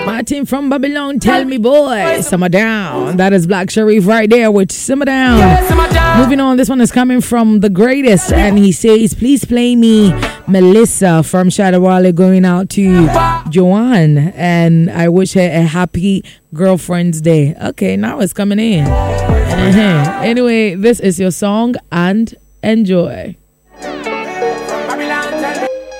Martin from Babylon, tell me boy, Simmer Down. That is Black Sharif right there with Simmer Down. Moving on, this one is coming from The Greatest, and he says, please play me Melissa from Shadawale, going out to Joanne, and I wish her a happy Girlfriend's Day. Okay, now it's coming in. Anyway, this is your song, and enjoy.